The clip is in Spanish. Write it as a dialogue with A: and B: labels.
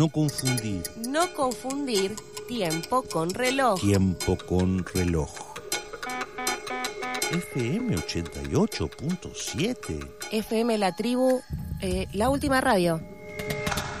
A: No confundir.
B: No confundir tiempo con reloj.
A: Tiempo con reloj. FM 88.7.
B: FM La Tribu, la última radio.